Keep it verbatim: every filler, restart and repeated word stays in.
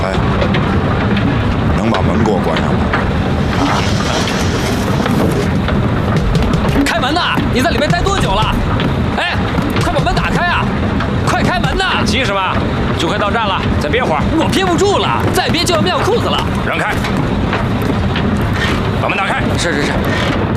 哎，能把门给我关上吗？ 啊！开门呐！你在里面待多久了？哎，快把门打开啊！快开门呐！ 急什么？就快到站了，再憋会儿。 我憋不住了，再憋就要尿裤子了。 让开！把门打开！ 是是是。